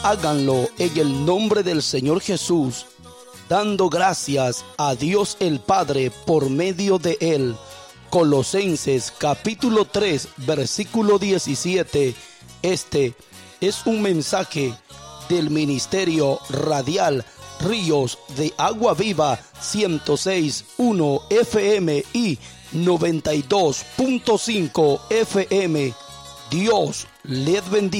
Háganlo en el nombre del Señor Jesús, dando gracias a Dios el Padre por medio de Él. Colosenses capítulo 3, versículo 17. Este es un mensaje del Ministerio Radial Ríos de Agua Viva 106.1 FM y 92.5 FM. Dios les bendiga.